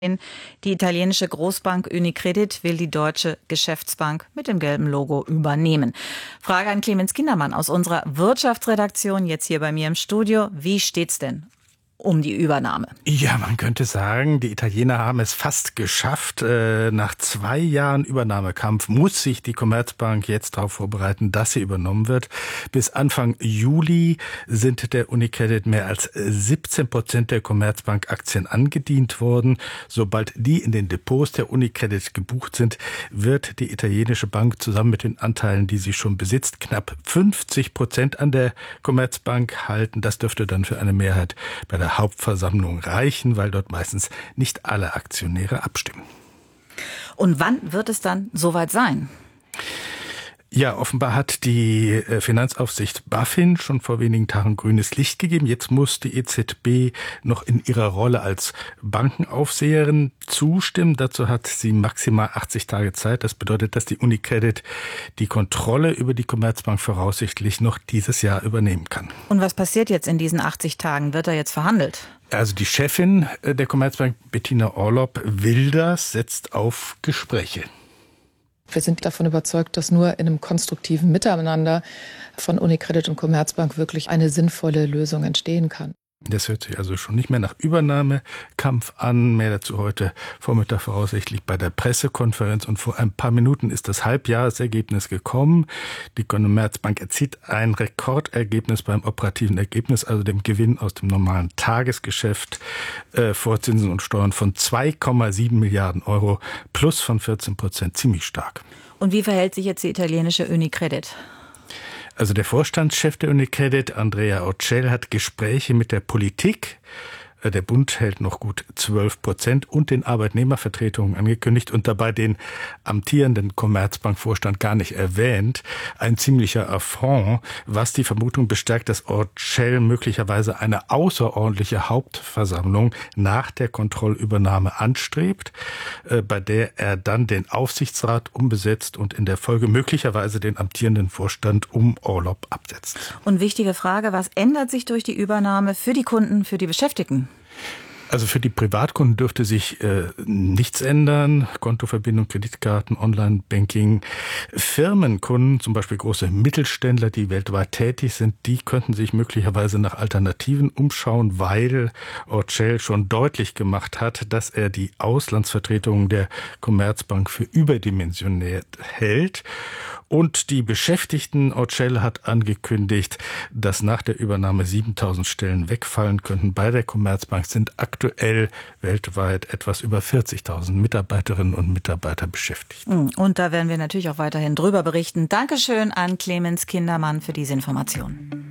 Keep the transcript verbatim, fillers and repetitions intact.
Die italienische Großbank Unicredit will die deutsche Geschäftsbank mit dem gelben Logo übernehmen. Frage an Clemens Kindermann aus unserer Wirtschaftsredaktion, jetzt hier bei mir im Studio. Wie steht's denn um die Übernahme? Ja, man könnte sagen, die Italiener haben es fast geschafft. Nach zwei Jahren Übernahmekampf muss sich die Commerzbank jetzt darauf vorbereiten, dass sie übernommen wird. Bis Anfang Juli sind der Unicredit mehr als siebzehn Prozent der Commerzbank-Aktien angedient worden. Sobald die in den Depots der Unicredit gebucht sind, wird die italienische Bank zusammen mit den Anteilen, die sie schon besitzt, knapp fünfzig Prozent an der Commerzbank halten. Das dürfte dann für eine Mehrheit bei der Hauptversammlung reichen, weil dort meistens nicht alle Aktionäre abstimmen. Und wann wird es dann soweit sein? Ja, offenbar hat die Finanzaufsicht BaFin schon vor wenigen Tagen grünes Licht gegeben. Jetzt muss die E Z B noch in ihrer Rolle als Bankenaufseherin zustimmen. Dazu hat sie maximal achtzig Tage Zeit. Das bedeutet, dass die Unicredit die Kontrolle über die Commerzbank voraussichtlich noch dieses Jahr übernehmen kann. Und was passiert jetzt in diesen achtzig Tagen? Wird da jetzt verhandelt? Also die Chefin der Commerzbank, Bettina Orlopp, will das, setzt auf Gespräche. Wir sind davon überzeugt, dass nur in einem konstruktiven Miteinander von Unicredit und Commerzbank wirklich eine sinnvolle Lösung entstehen kann. Das hört sich also schon nicht mehr nach Übernahmekampf an. Mehr dazu heute Vormittag voraussichtlich bei der Pressekonferenz. Und vor ein paar Minuten ist das Halbjahresergebnis gekommen. Die Commerzbank erzielt ein Rekordergebnis beim operativen Ergebnis, also dem Gewinn aus dem normalen Tagesgeschäft äh, vor Zinsen und Steuern von zwei Komma sieben Milliarden Euro, plus von vierzehn Prozent, ziemlich stark. Und wie verhält sich jetzt die italienische Unicredit? Also der Vorstandschef der Unicredit, Andrea Orcel, hat Gespräche mit der Politik, der Bund hält noch gut zwölf Prozent, und den Arbeitnehmervertretungen angekündigt und dabei den amtierenden Commerzbank-Vorstand gar nicht erwähnt. Ein ziemlicher Affront, was die Vermutung bestärkt, dass Orcel möglicherweise eine außerordentliche Hauptversammlung nach der Kontrollübernahme anstrebt, bei der er dann den Aufsichtsrat umbesetzt und in der Folge möglicherweise den amtierenden Vorstand um Orlopp absetzt. Und wichtige Frage, was ändert sich durch die Übernahme für die Kunden, für die Beschäftigten? Also für die Privatkunden dürfte sich äh, nichts ändern. Kontoverbindung, Kreditkarten, Online-Banking. Firmenkunden, zum Beispiel große Mittelständler, die weltweit tätig sind, die könnten sich möglicherweise nach Alternativen umschauen, weil Orcel schon deutlich gemacht hat, dass er die Auslandsvertretungen der Commerzbank für überdimensioniert hält. Und die Beschäftigten, Orcel hat angekündigt, dass nach der Übernahme siebentausend Stellen wegfallen könnten. Bei der Commerzbank sind aktuell weltweit etwas über vierzigtausend Mitarbeiterinnen und Mitarbeiter beschäftigt. Und da werden wir natürlich auch weiterhin drüber berichten. Dankeschön an Clemens Kindermann für diese Informationen.